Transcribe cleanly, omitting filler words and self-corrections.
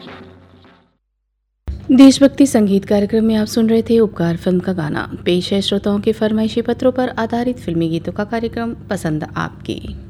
देशभक्ति संगीत कार्यक्रम में आप सुन रहे थे उपकार फिल्म का गाना। पेश है श्रोताओं के फरमाइशी पत्रों पर आधारित फिल्मी गीतों का कार्यक्रम पसंद आपकी।